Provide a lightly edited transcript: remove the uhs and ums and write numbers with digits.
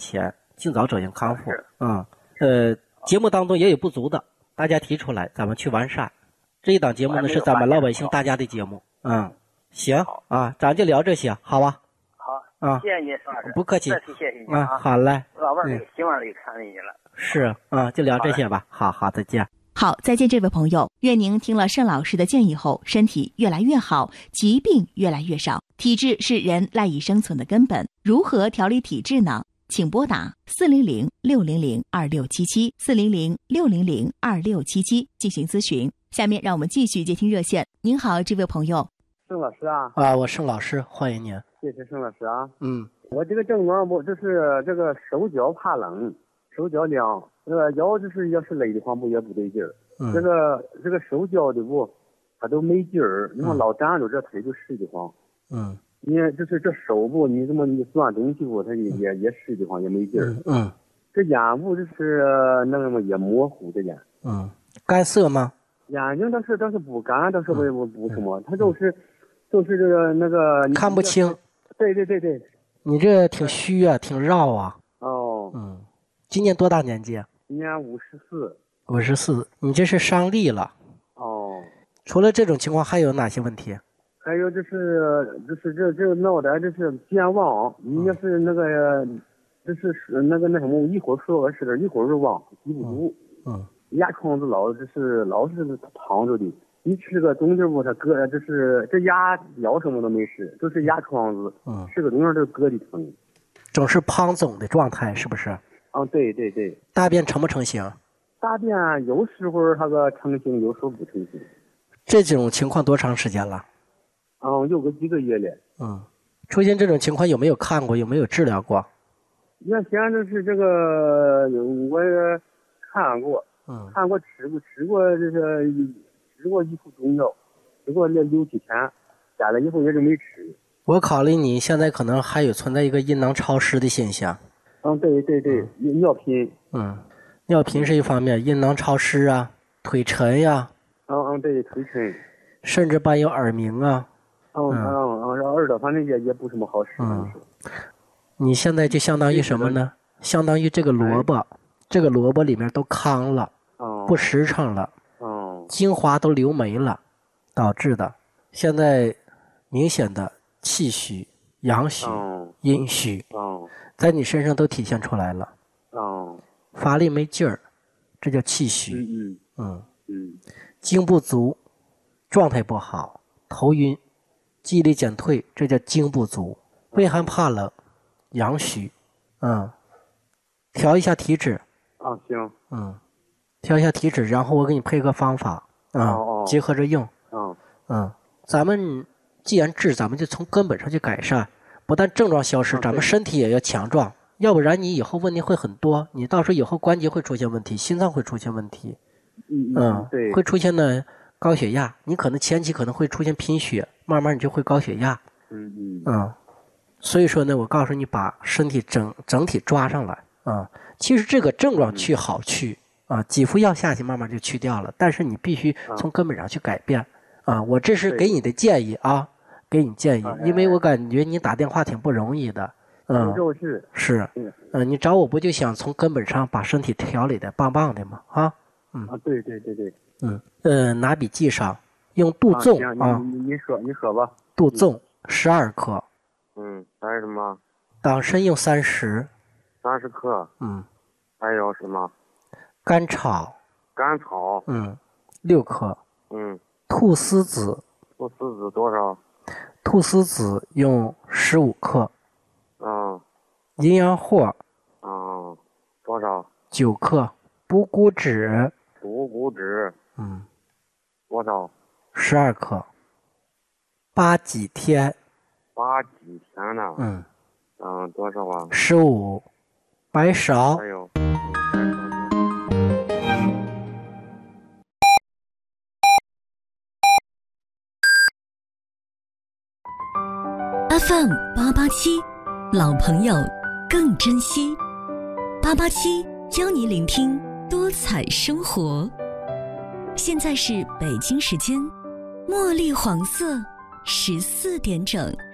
前，尽早走向康复。节目当中也有不足的，大家提出来，咱们去完善。这一档节目呢是咱们老百姓大家的节目。行啊，咱就聊这些，好吧？ 好啊， 谢谢您，宋老师， 不客气， 谢谢您啊，好嘞。 老伴儿希望里看见你了。 是啊，就聊这些吧。好，再见。 好，再见，这位朋友。愿您听了盛老师的建议后，身体越来越好，疾病越来越少。体质是人赖以生存的根本，如何调理体质呢？请拨打400-600-2677，400-600-2677进行咨询。下面让我们继续接听热线。您好，这位朋友。 盛老师啊。 我盛老师，欢迎您。 谢谢盛老师啊。 我这个症状就是这个手脚怕冷，手脚凉，腰就是要是累的话也不对劲儿。这个手脚的它都没劲儿，你看老站着这腿就湿得慌。你就是这手你攥东西它也湿得慌，也没劲儿。这眼部就是那么也模糊的眼。 干涩吗？ 眼睛倒是不干，倒是不什么，它就是这个那个看不清。 对。 你这挺虚啊，挺绕啊。今年多大年纪？ 今年54。 54，你这是伤力了。除了这种情况，还有哪些问题？ 还有就是这脑袋就是健忘，你要是那个就是那什么，一会儿说个事，一会儿就忘，记不住。牙床子老是躺着的，你吃个东西它搁就是这牙咬什么都没事，就是牙床子，吃个东西就搁的疼， 总是胖肿的状态，是不是？ 对。 大便成不成形？ 大便有时候它个成型，有时候不成型。 这种情况多长时间了？ 有个几个月了。 出现这种情况有没有看过？有没有治疗过？ 原先就是这个我也看过。看过吃过一副中药，吃过6-7天，下来以后也就没吃。 我考虑你现在可能还有存在一个阴囊潮湿的现象。 对，尿频。 尿频是一方面，阴囊潮湿啊，腿沉呀。 对，腿沉。 甚至伴有耳鸣啊。 耳朵反正也不什么好使。 你现在就相当于什么呢？相当于这个萝卜里面都糠了。不实诚了，精华都流没了，导致的现在明显的气虚、阳虚、阴虚，在你身上都体现出来了。乏力没劲儿，这叫气虚。精不足，状态不好，头晕，记忆力减退，这叫精不足。畏寒怕冷，阳虚。调一下体脂。 行。 调一下体脂，然后我给你配个方法结合着用。咱们既然治，咱们就从根本上去改善，不但症状消失，咱们身体也要强壮，要不然你以后问题会很多，你到时候以后关节会出现问题，心脏会出现问题。 对， 会出现呢高血压，你可能前期可能会出现贫血，慢慢你就会高血压。所以说呢，我告诉你，把身体整体抓上来其实这个症状去好去几副药下去慢慢就去掉了，但是你必须从根本上去改变我这是给你的建议给你建议，因为我感觉你打电话挺不容易的。是你找我不就想从根本上把身体调理的棒棒的吗？ 对。 拿笔记上，用杜仲你说吧。 杜仲12克。 还有什么？ 党参用30 克。还有什么？ 甘草6克。菟丝子多少？ 菟丝子用15克。阴阳藿多少 ？9克。补骨脂多少 ？12克。八戟天呢？多少啊 ？15。白芍。 还有 FM 887，老朋友更珍惜。887教你聆听多彩生活。现在是北京时间，茉莉黄色14点整。